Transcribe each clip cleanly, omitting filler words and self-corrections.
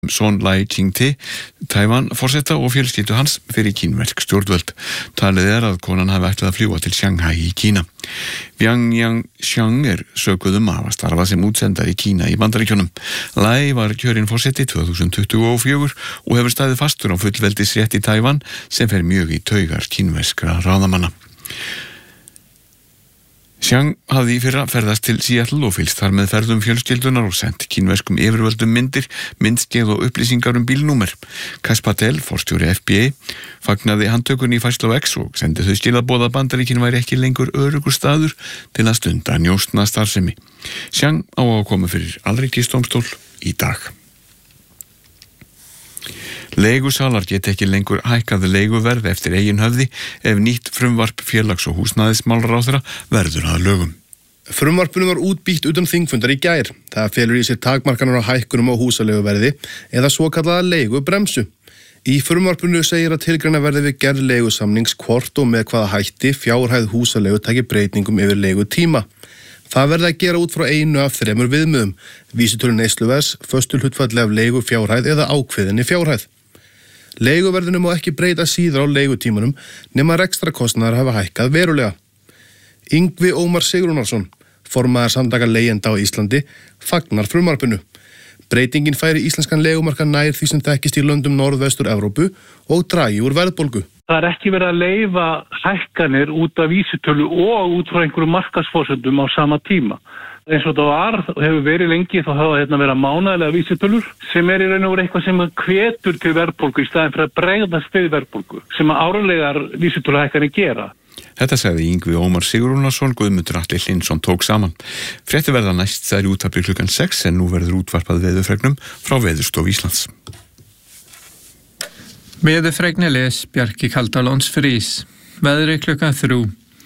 Son Lai Ching-te, Taiwan forseta og fjölskyldu hans fyrir kínversk stjórnvöld. Talið að konan hafi ætlað að fljúga til Shanghai í Kína. Wang Yang-xiang sökuð að hafa starfað sem útsendari í Kína í Bandaríkjunum. Lai var kjörinn forseti 2024 og hefur staðið fastur á fullveldisrétt í Taiwan sem fer mjög í taugar kínverskra ráðamanna. Xiang hafði í fyrra ferðast til Seattle og fylgst þar með ferðum fjölskyldunar og sent kínverskum yfirvöldum myndir, myndskeið og upplýsingar bílnúmer. Kash Patel, forstjóri FBI, fagnaði handtökunni í færslu á X og sendi þau skilaboð að Bandaríkin væri ekki lengur öruggur staður til að stunda njósna starfsemi. Xiang á að koma fyrir Alríkisdómstól í dag. Leigusalar geta ekki lengur hækkað leiguverð eftir eigin höfði ef nýtt frumvarp félags- og húsnæðismálaráðherra verður að lögum. Frumvarpinu var útbýtt utan þingfundar í gær. Það felur í sér takmarkanir á hækkunum á húsaleiguverði eða svokallaða leigubremsu. Í frumvarpinu segir að tilgreina verði við gerð leigusamnings hvort og með hvaða hætti fjárhæð húsaleigu taki breytingum yfir leigutíma. Það verði að gera út frá einu af 3 viðmiðum, vísitölu neysluverðs, föstulhlutfalli af leigu fjárhæð eða ákveðinni fjárhæð. Leiguverðinu má ekki breyta síðar á leigutímanum nema rekstrakostnaðar hafa hækkað verulega. Yngvi Ómar Sigurjónsson, formaður samtaka leigjenda á Íslandi, fagnar frumvarpinu. Breytingin færi íslenskan leigumarkað nær því sem þekkist í löndum Norðvestur-Evrópu og dragi úr verðbólgu. Það ekki verið að leyfa hækkanir út af vísitölu og út frá einhverjum markaðsforsendum á sama tíma. Eins og það hefur verið lengi þá hafa verið mánaðarlega vísitölur sem í raun og veru eitthvað sem hvetur til verðbólgu í staðinn fyrir að bregðast við verðbólgu sem árlegar vísitöluhækkanir gera. Þetta sagði Yngvi Ómar Sigurjónsson, Guðmundur Atli Hlynsson tók saman. Fréttir verða næst þær í útvarpi klukkan 6 en nú verður útvarpað veðurfregnum frá Veðurstofu Íslands. Veðurfregni les Bjarki Kaldalóns Frís. Veðri klukkan 3.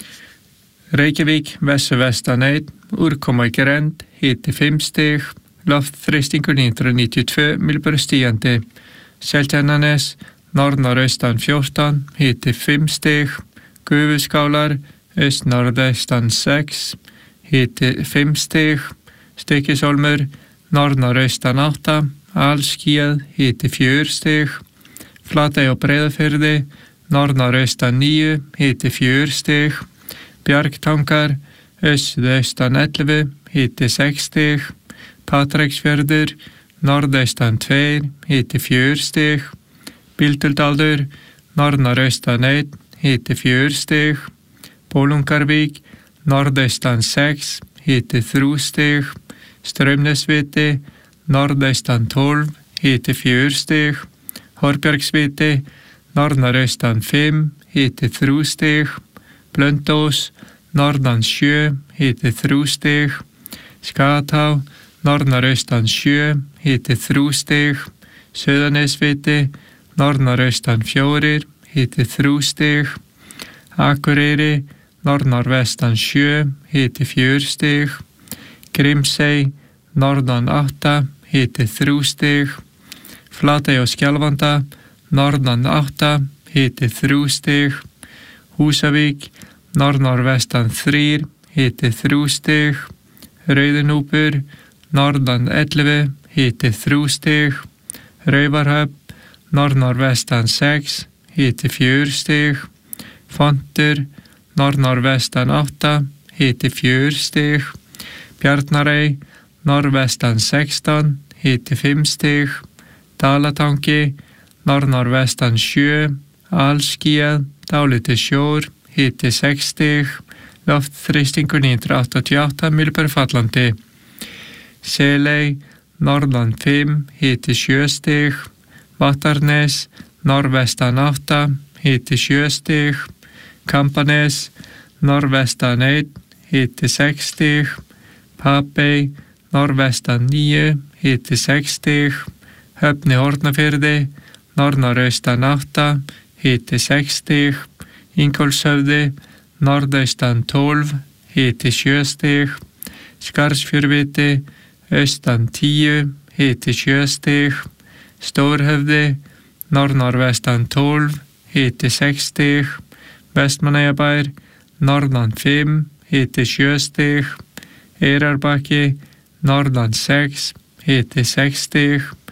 Reykjavík, vestan 1, úrkoma í grennd, hiti 5 stig, loftþrýstingur 992 millimetra stígandi. Seltjarnarnes, norðaustan 14, hiti 5 stig, Gufuskálar, norðaustan 6, hiti 5 stig, Stykkishólmur, norðaustan 8, alskýjað, hiti 4 stig, Flatey og Breiðafirði, norðaustan 9, hiti 4 stig, Bjargtangar, austan 11, hiti 6 stig, Patreksfjörður, norðaustan 2, hiti 4 stig, Bíldudalur, norðaustan 1, hiti 4 stig, Bolungarvík, norðaustan 6, hiti 3 stig, Straumnesviti, norðaustan 12, hiti 4 stig, Horbjargsviti, norðaustan 5, hiti 3 stig, Blöndós, norðan 7, hiti 3 stig, Skatá, norðaustan 7, hiti 3 stig, Sauðanesviti, norðaustan 4, hiti 3 stig, Akureyri, norðvestan 7, hiti 4 stig, Grímsey, norðan 8, hiti 3 stig, Flatey og Skjálfanda, norðan 8, hiti 3 stig, Húsavík, norðvestan 3, hiti 3 stig, Rauðinúpur, norðan 11, hiti 3 stig, Raufarhöfn, norðvestan 6, hiti 4 stig, Fontur, norðvestan 8, hiti 4 stig, Bjarnarey, norðvestan 16, hiti 5 stig, Dalatangi, norðvestan 7, alskýjað, dálítið sjór, hiti 6 stig, loftþrýstingur 988 millimetra fallandi. Seley, norðan 5, hiti 7 stig, Vattarnes, norðvestan 8, hiti 7 stig, Kampanes, norðvestan 1, hiti 6 stig, Papey, norðvestan 9, hiti 6 stig, Höfn í Hornafirði, norðaustan 8, hiti 6 stig, Ingólfshöfði, norðaustan 12, hiti 7 stig, Skarðsfjörðviti, austan 10, hiti 7 stig, Stórhöfði, norðvestan 12, hiti 6 stig, Vestmannaeyjabær, norðan 5, hiti 7 stig, Eyrarbakki, norðan 6, hiti 6 stig,